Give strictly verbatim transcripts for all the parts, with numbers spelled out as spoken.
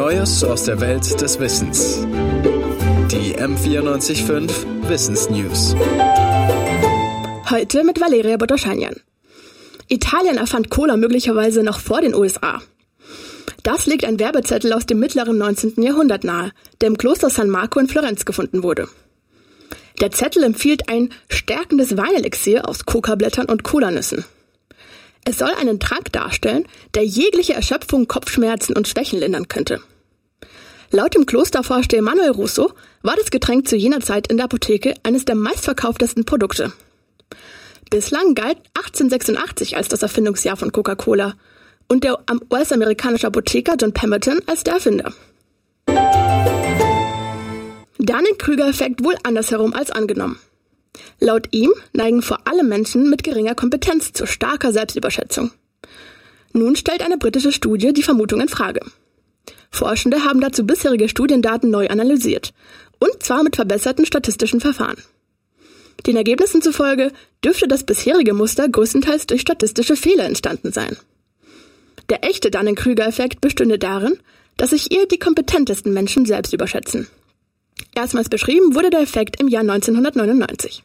Neues aus der Welt des Wissens. Die M vierundneunzig Komma fünf Wissensnews. Heute mit Valeria Botoschanian. Italien erfand Cola möglicherweise noch vor den U S A. Das legt ein Werbezettel aus dem mittleren neunzehnten Jahrhundert nahe, der im Kloster San Marco in Florenz gefunden wurde. Der Zettel empfiehlt ein stärkendes Weinelixier aus Kokablättern und Kolanüssen. Es soll einen Trank darstellen, der jegliche Erschöpfung, Kopfschmerzen und Schwächen lindern könnte. Laut dem Klostervorsteher Manuel Russo war das Getränk zu jener Zeit in der Apotheke eines der meistverkauftesten Produkte. Bislang galt achtzehnhundertsechsundachtzig als das Erfindungsjahr von Coca-Cola und der U S-amerikanische Apotheker John Pemberton als der Erfinder. Dunning-Kruger-Effekt wohl andersherum als angenommen. Laut ihm neigen vor allem Menschen mit geringer Kompetenz zu starker Selbstüberschätzung. Nun stellt eine britische Studie die Vermutung in Frage. Forschende haben dazu bisherige Studiendaten neu analysiert, und zwar mit verbesserten statistischen Verfahren. Den Ergebnissen zufolge dürfte das bisherige Muster größtenteils durch statistische Fehler entstanden sein. Der echte Dunning-Kruger-Effekt bestünde darin, dass sich eher die kompetentesten Menschen selbst überschätzen. Erstmals beschrieben wurde der Effekt im Jahr neunzehnhundertneunundneunzig.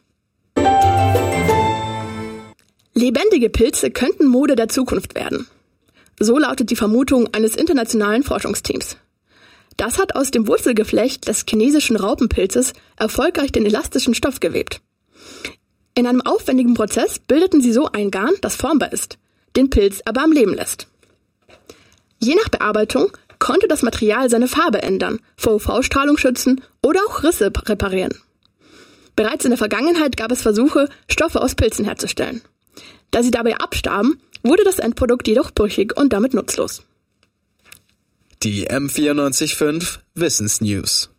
Lebendige Pilze könnten Mode der Zukunft werden. So lautet die Vermutung eines internationalen Forschungsteams. Das hat aus dem Wurzelgeflecht des chinesischen Raupenpilzes erfolgreich den elastischen Stoff gewebt. In einem aufwendigen Prozess bildeten sie so ein Garn, das formbar ist, den Pilz aber am Leben lässt. Je nach Bearbeitung konnte das Material seine Farbe ändern, vor U V-Strahlung schützen oder auch Risse reparieren. Bereits in der Vergangenheit gab es Versuche, Stoffe aus Pilzen herzustellen. Da sie dabei abstarben, wurde das Endprodukt jedoch brüchig und damit nutzlos. Die M vierundneunzig Komma fünf Wissensnews.